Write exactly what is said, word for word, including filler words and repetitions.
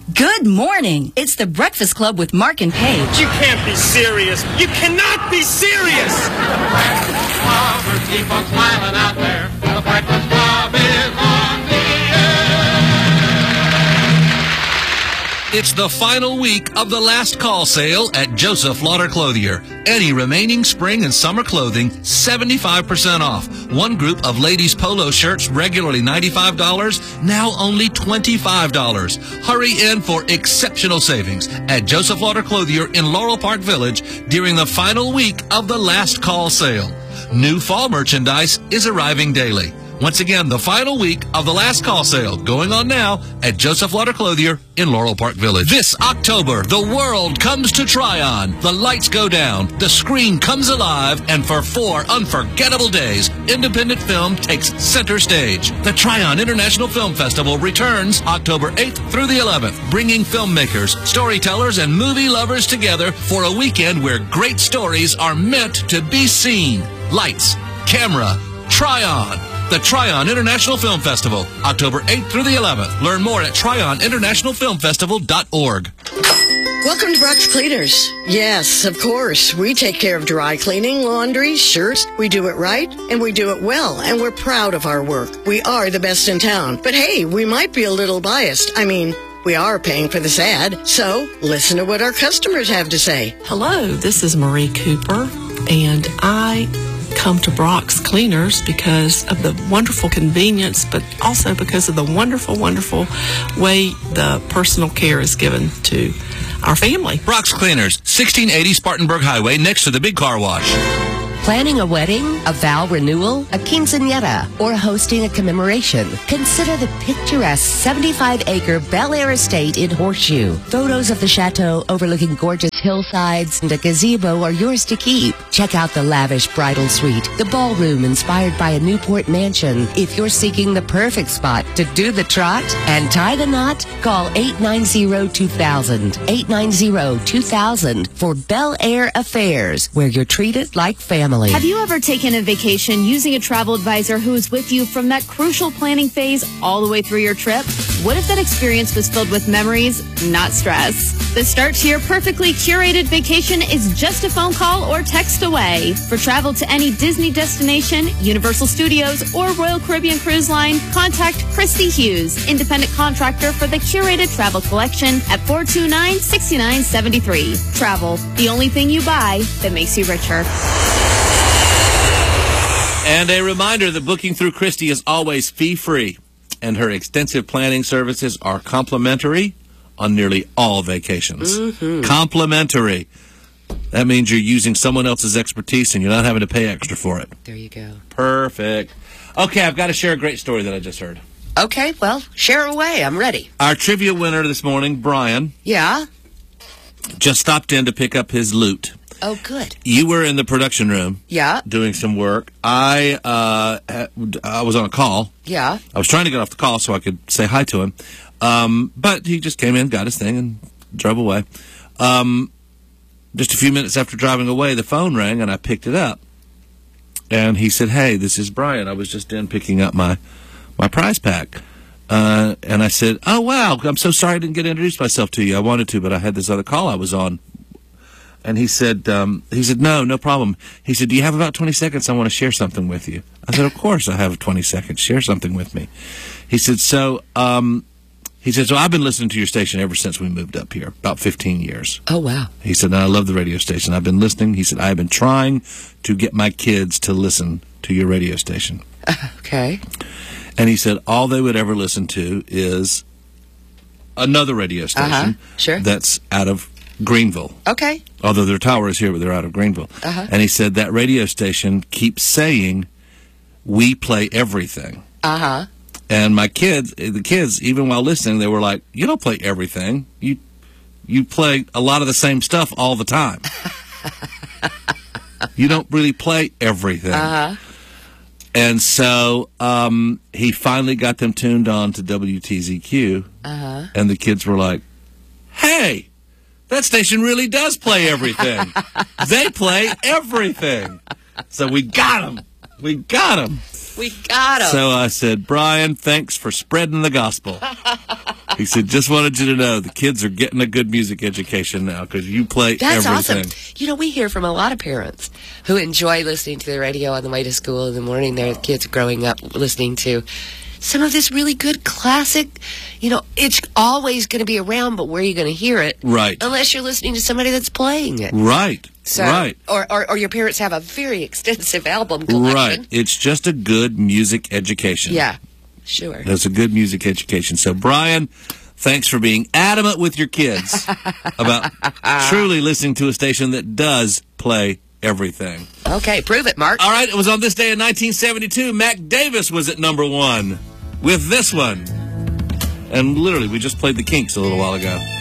Good morning. It's the Breakfast Club with Mark and Paige. You can't be serious. You cannot be serious. Keep on smiling out there. The Breakfast Club is on the air. It's the final week of the last call sale at Joseph Lauder Clothier. Any remaining spring and summer clothing, seventy-five percent off. One group of ladies' polo shirts, regularly ninety-five dollars, now only twenty-five dollars. Hurry in for exceptional savings at Joseph Lauder Clothier in Laurel Park Village during the final week of the last call sale. New fall merchandise is arriving daily. Once again, the final week of the last call sale going on now at Joseph Lauder Clothier in Laurel Park Village. This October, the world comes to Tryon. The lights go down, the screen comes alive, and for four unforgettable days, independent film takes center stage. The Tryon International Film Festival returns October eighth through the eleventh, bringing filmmakers, storytellers, and movie lovers together for a weekend where great stories are meant to be seen. Lights, camera, Tryon. The Tryon International Film Festival, October eighth through the eleventh. Learn more at tryon international film festival dot org. Welcome to Brock's Cleaners. Yes, of course. We take care of dry cleaning, laundry, shirts. We do it right, and we do it well, and we're proud of our work. We are the best in town. But hey, we might be a little biased. I mean, we are paying for this ad, so listen to what our customers have to say. Hello, this is Marie Cooper, and I come to Brock's Cleaners because of the wonderful convenience, but also because of the wonderful, wonderful way the personal care is given to our family. Brock's Cleaners, sixteen eighty Spartanburg Highway, next to the big car wash. Planning a wedding, a vow renewal, a quinceañera, or hosting a commemoration? Consider the picturesque seventy-five acre Bel Air estate in Horseshoe. Photos of the chateau overlooking gorgeous hillsides and a gazebo are yours to keep. Check out the lavish bridal suite, the ballroom inspired by a Newport mansion. If you're seeking the perfect spot to do the trot and tie the knot, call eight nine zero, two thousand, eight nine zero, two thousand for Bel Air Affairs, where you're treated like family. Have you ever taken a vacation using a travel advisor who is with you from that crucial planning phase all the way through your trip? What if that experience was filled with memories, not stress? The start to your perfectly curated vacation is just a phone call or text away. For travel to any Disney destination, Universal Studios, or Royal Caribbean Cruise Line, contact Christy Hughes, independent contractor for the curated travel collection at four two nine, six nine seven three. Travel, the only thing you buy that makes you richer. And a reminder that booking through Christy is always fee-free, and her extensive planning services are complimentary on nearly all vacations. Mm-hmm. Complimentary. That means you're using someone else's expertise and you're not having to pay extra for it. There you go. Perfect. Okay, I've got to share a great story that I just heard. Okay, well, share away. I'm ready. Our trivia winner this morning, Brian, Yeah? just stopped in to pick up his loot. Oh, good. You were in the production room. Yeah? Doing some work. I uh, I was on a call. Yeah? I was trying to get off the call so I could say hi to him. Um, but he just came in, got his thing, and drove away. Um, just a few minutes after driving away, the phone rang, and I picked it up. And he said, hey, this is Brian. I was just in picking up my, my prize pack. Uh, and I said, oh, wow, I'm so sorry I didn't get to introduce myself to you. I wanted to, but I had this other call I was on. And he said, um, he said, no, no problem. He said, do you have about twenty seconds? I want to share something with you. I said, of course I have twenty seconds. Share something with me. He said, so, um, he said, so I've been listening to your station ever since we moved up here, about fifteen years. Oh, wow. He said, I love the radio station. I've been listening. He said, I have been trying to get my kids to listen to your radio station. Okay. And he said, all they would ever listen to is another radio station uh-huh. Sure. that's out of Greenville. Okay. Although their tower is here, but they're out of Greenville. Uh-huh. And he said that radio station keeps saying, we play everything. Uh-huh. And my kids, the kids, even while listening, they were like, you don't play everything. You you play a lot of the same stuff all the time. You don't really play everything. Uh-huh. And so um, he finally got them tuned on to W T Z Q. Uh-huh. And the kids were like, hey, that station really does play everything. They play everything. So we got them. We got them. We got them. So I said, Brian, thanks for spreading the gospel. He said, just wanted you to know the kids are getting a good music education now because you play That's everything. awesome. You know, we hear from a lot of parents who enjoy listening to the radio on the way to school in the morning. Their kids growing up listening to some of this really good classic. You know, it's always going to be around, but where are you going to hear it? Right. Unless you're listening to somebody that's playing it. Right. So, right. Or, or, or your parents have a very extensive album collection. Right. It's just a good music education. Yeah, sure. That's a good music education. So, Brian, thanks for being adamant with your kids about truly listening to a station that does play everything. Okay, prove it, Mark. All right, it was on this day in nineteen seventy-two. Mac Davis was at number one with this one. And literally, we just played the Kinks a little while ago.